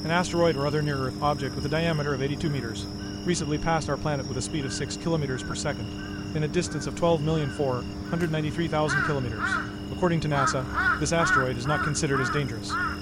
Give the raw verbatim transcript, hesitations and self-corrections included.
An asteroid or other near-Earth object with a diameter of eighty-two meters recently passed our planet with a speed of six kilometers per second in a distance of twelve million four hundred ninety-three thousand kilometers. According to NASA, this asteroid is not considered as dangerous.